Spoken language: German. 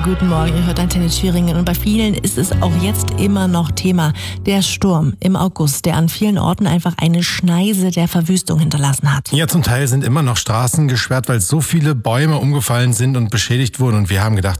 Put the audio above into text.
guten Morgen, ihr hört Antenne Thüringen und bei vielen ist es auch jetzt immer noch Thema. Der Sturm im August, der an vielen Orten einfach eine Schneise der Verwüstung hinterlassen hat. Ja, zum Teil sind immer noch Straßen gesperrt, weil so viele Bäume umgefallen sind und beschädigt wurden. Und wir haben gedacht,